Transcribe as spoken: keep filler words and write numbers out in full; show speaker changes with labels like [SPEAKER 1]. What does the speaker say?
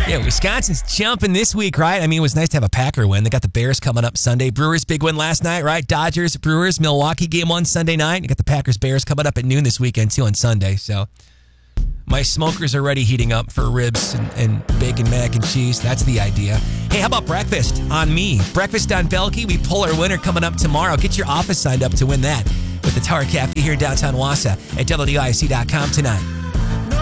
[SPEAKER 1] Yeah, Wisconsin's jumping this week, right? I mean, it was nice to have a Packer win. They got the Bears coming up Sunday. Brewers, big win last night, right? Dodgers, Brewers, Milwaukee game one Sunday night. You got the Packers, Bears coming up at noon this weekend, too, on Sunday. So my smokers are already heating up for ribs and, and bacon, mac, and cheese. That's the idea. Hey, how about breakfast on me? Breakfast on Belky. We pull our winner coming up tomorrow. Get your office signed up to win that with the Tower Cafe here in downtown Wausau at W I C dot com tonight.